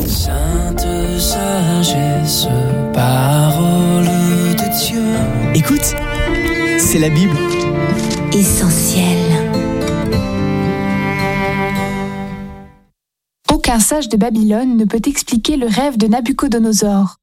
Sainte sagesse, parole de Dieu. Écoute, c'est la Bible. Essentiel. Aucun sage de Babylone ne peut expliquer le rêve de Nabuchodonosor.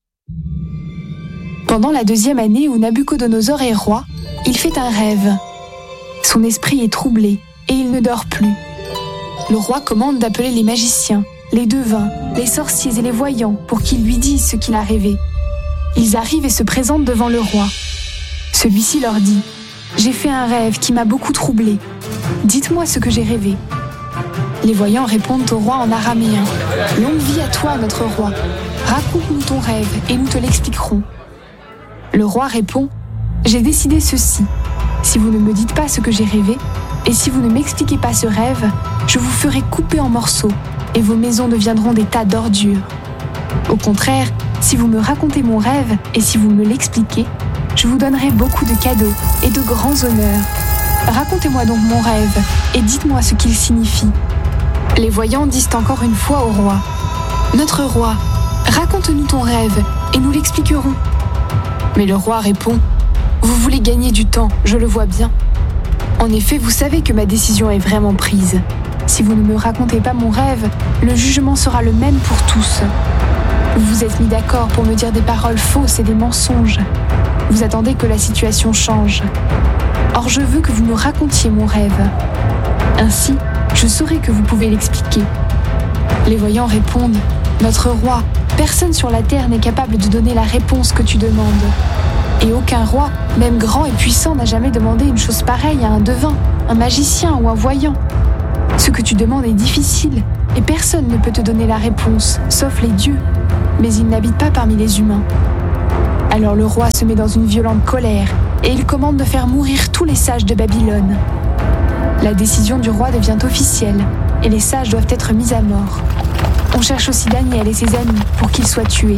Pendant la 2e année où Nabuchodonosor est roi, il fait un rêve. Son esprit est troublé et il ne dort plus. Le roi commande d'appeler les magiciens, les devins, les sorciers et les voyants pour qu'ils lui disent ce qu'il a rêvé. Ils arrivent et se présentent devant le roi. Celui-ci leur dit « J'ai fait un rêve qui m'a beaucoup troublé. Dites-moi ce que j'ai rêvé. » Les voyants répondent au roi en araméen « Longue vie à toi, notre roi. Raconte-nous ton rêve et nous te l'expliquerons. » Le roi répond « J'ai décidé ceci. Si vous ne me dites pas ce que j'ai rêvé, et si vous ne m'expliquez pas ce rêve, je vous ferai couper en morceaux, et vos maisons deviendront des tas d'ordures. Au contraire, si vous me racontez mon rêve, et si vous me l'expliquez, je vous donnerai beaucoup de cadeaux et de grands honneurs. Racontez-moi donc mon rêve, et dites-moi ce qu'il signifie. » Les voyants disent encore une fois au roi « Notre roi, raconte-nous ton rêve, et nous l'expliquerons. » Mais le roi répond « Vous voulez gagner du temps, je le vois bien. En effet, vous savez que ma décision est vraiment prise. Si vous ne me racontez pas mon rêve, le jugement sera le même pour tous. Vous vous êtes mis d'accord pour me dire des paroles fausses et des mensonges. Vous attendez que la situation change. Or, je veux que vous me racontiez mon rêve. Ainsi, je saurai que vous pouvez l'expliquer. » Les voyants répondent « Notre roi, personne sur la terre n'est capable de donner la réponse que tu demandes. Et aucun roi, même grand et puissant, n'a jamais demandé une chose pareille à un devin, un magicien ou un voyant. Ce que tu demandes est difficile, et personne ne peut te donner la réponse, sauf les dieux. Mais ils n'habitent pas parmi les humains. » Alors le roi se met dans une violente colère, et il commande de faire mourir tous les sages de Babylone. La décision du roi devient officielle, et les sages doivent être mis à mort. On cherche aussi Daniel et ses amis pour qu'ils soient tués.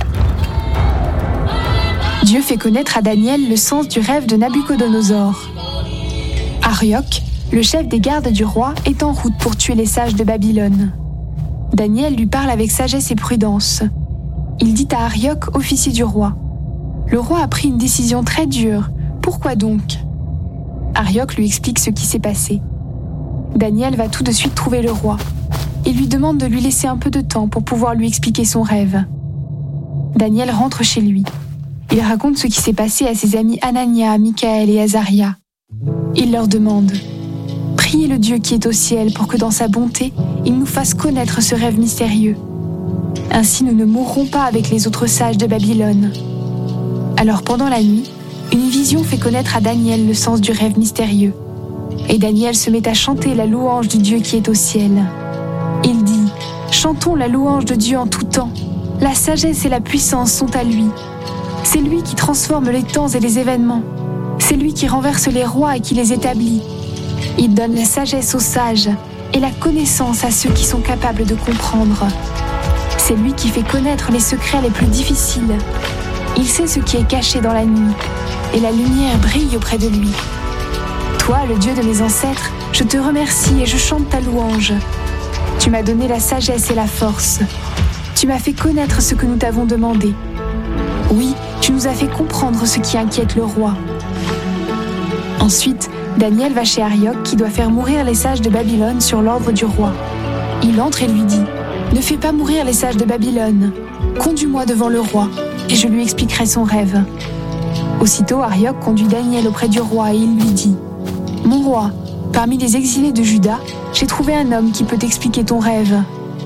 Dieu fait connaître à Daniel le sens du rêve de Nabuchodonosor. Arioch, le chef des gardes du roi, est en route pour tuer les sages de Babylone. Daniel lui parle avec sagesse et prudence. Il dit à Arioch, officier du roi, « Le roi a pris une décision très dure. Pourquoi donc ?» Arioch lui explique ce qui s'est passé. Daniel va tout de suite trouver le roi. Il lui demande de lui laisser un peu de temps pour pouvoir lui expliquer son rêve. Daniel rentre chez lui. Il raconte ce qui s'est passé à ses amis Anania, Michaël et Azaria. Il leur demande « Priez le Dieu qui est au ciel pour que dans sa bonté, il nous fasse connaître ce rêve mystérieux. Ainsi nous ne mourrons pas avec les autres sages de Babylone. » Alors pendant la nuit, une vision fait connaître à Daniel le sens du rêve mystérieux. Et Daniel se met à chanter la louange du Dieu qui est au ciel. Il dit « Chantons la louange de Dieu en tout temps. La sagesse et la puissance sont à lui. C'est lui qui transforme les temps et les événements. C'est lui qui renverse les rois et qui les établit. Il donne la sagesse aux sages et la connaissance à ceux qui sont capables de comprendre. C'est lui qui fait connaître les secrets les plus difficiles. Il sait ce qui est caché dans la nuit, et la lumière brille auprès de lui. Toi, le Dieu de mes ancêtres, je te remercie et je chante ta louange. Tu m'as donné la sagesse et la force. Tu m'as fait connaître ce que nous t'avons demandé. Oui, tu nous as fait comprendre ce qui inquiète le roi. » Ensuite, Daniel va chez Arioch qui doit faire mourir les sages de Babylone sur l'ordre du roi. Il entre et lui dit « Ne fais pas mourir les sages de Babylone. Conduis-moi devant le roi, et je lui expliquerai son rêve. » Aussitôt, Arioch conduit Daniel auprès du roi et il lui dit « Mon roi, parmi les exilés de Juda, j'ai trouvé un homme qui peut t'expliquer ton rêve. »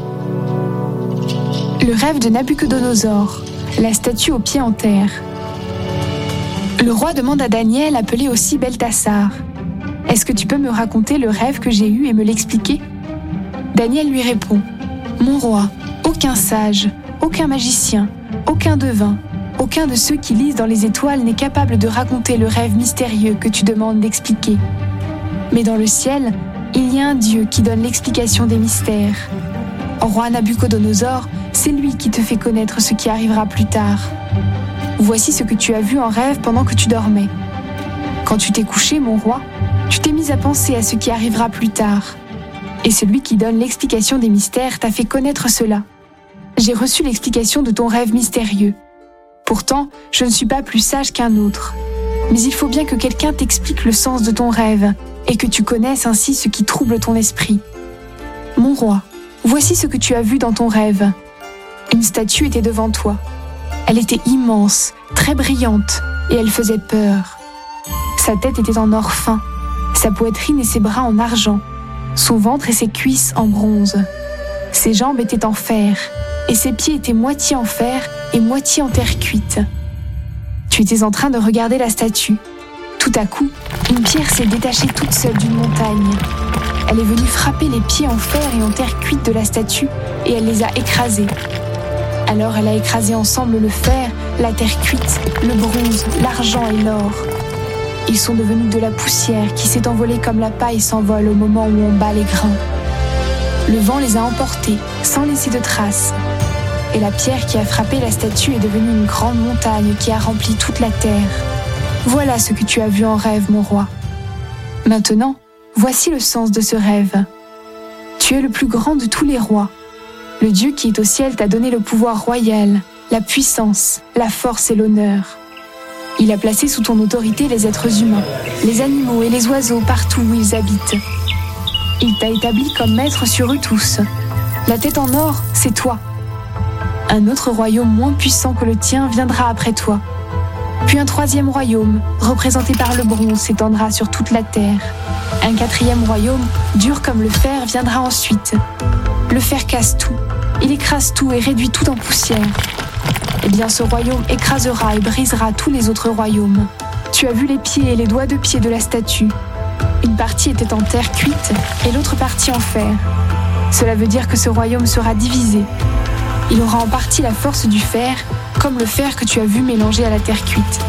Le rêve de Nabuchodonosor, la statue aux pieds en terre. Le roi demande à Daniel, appelé aussi Beltassar, « Est-ce que tu peux me raconter le rêve que j'ai eu et me l'expliquer ?» Daniel lui répond, « Mon roi, aucun sage, aucun magicien, aucun devin, aucun de ceux qui lisent dans les étoiles n'est capable de raconter le rêve mystérieux que tu demandes d'expliquer. Mais dans le ciel, il y a un Dieu qui donne l'explication des mystères. Roi Nabuchodonosor, c'est lui qui te fait connaître ce qui arrivera plus tard. Voici ce que tu as vu en rêve pendant que tu dormais. Quand tu t'es couché, mon roi, tu t'es mis à penser à ce qui arrivera plus tard. Et celui qui donne l'explication des mystères t'a fait connaître cela. J'ai reçu l'explication de ton rêve mystérieux. Pourtant, je ne suis pas plus sage qu'un autre. Mais il faut bien que quelqu'un t'explique le sens de ton rêve et que tu connaisses ainsi ce qui trouble ton esprit. Mon roi, voici ce que tu as vu dans ton rêve. Une statue était devant toi. Elle était immense, très brillante, et elle faisait peur. Sa tête était en or fin, sa poitrine et ses bras en argent, son ventre et ses cuisses en bronze. Ses jambes étaient en fer, et ses pieds étaient moitié en fer et moitié en terre cuite. Tu étais en train de regarder la statue. Tout à coup, une pierre s'est détachée toute seule d'une montagne. Elle est venue frapper les pieds en fer et en terre cuite de la statue, et elle les a écrasés. Alors elle a écrasé ensemble le fer, la terre cuite, le bronze, l'argent et l'or. Ils sont devenus de la poussière qui s'est envolée comme la paille s'envole au moment où on bat les grains. Le vent les a emportés, sans laisser de traces. Et la pierre qui a frappé la statue est devenue une grande montagne qui a rempli toute la terre. Voilà ce que tu as vu en rêve, mon roi. Maintenant, voici le sens de ce rêve. Tu es le plus grand de tous les rois. Le Dieu qui est au ciel t'a donné le pouvoir royal, la puissance, la force et l'honneur. Il a placé sous ton autorité les êtres humains, les animaux et les oiseaux partout où ils habitent. Il t'a établi comme maître sur eux tous. La tête en or, c'est toi. Un autre royaume moins puissant que le tien viendra après toi. Puis un troisième royaume, représenté par le bronze, s'étendra sur toute la terre. Un quatrième royaume, dur comme le fer, viendra ensuite. Le fer casse tout, il écrase tout et réduit tout en poussière. Eh bien, ce royaume écrasera et brisera tous les autres royaumes. Tu as vu les pieds et les doigts de pied de la statue. Une partie était en terre cuite et l'autre partie en fer. Cela veut dire que ce royaume sera divisé. Il aura en partie la force du fer, comme le fer que tu as vu mélangé à la terre cuite.